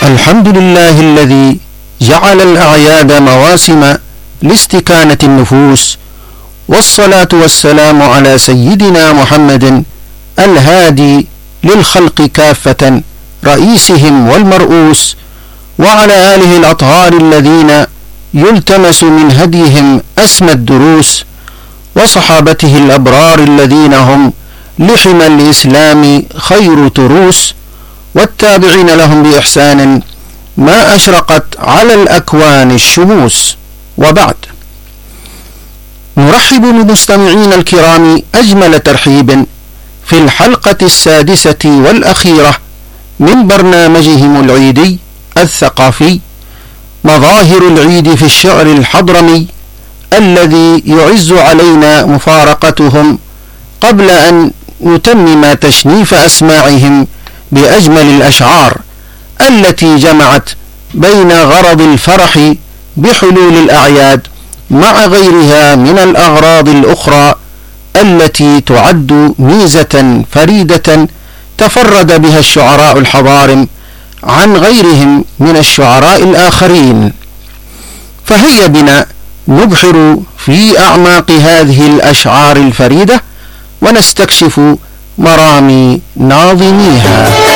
الحمد لله الذي جعل الأعياد مواسم لاستكانة النفوس، والصلاة والسلام على سيدنا محمد الهادي للخلق كافة رئيسهم والمرؤوس، وعلى آله الأطهار الذين يلتمس من هديهم أسمى الدروس، وصحابته الأبرار الذين هم لحم الإسلام خير تروس، والتابعين لهم بإحسان ما أشرقت على الأكوان الشموس. وبعد، نرحب بمستمعين الكرام أجمل ترحيب في الحلقة السادسة والأخيرة من برنامجهم العيدي الثقافي مظاهر العيد في الشعر الحضرمي، الذي يعز علينا مفارقتهم قبل أن نتمم تشنيف أسماعهم بأجمل الأشعار التي جمعت بين غرض الفرح بحلول الأعياد مع غيرها من الأغراض الأخرى التي تعد ميزة فريدة تفرد بها الشعراء الحضارم عن غيرهم من الشعراء الآخرين. فهيا بنا نبحر في أعماق هذه الأشعار الفريدة ونستكشف مرامي ناظميها.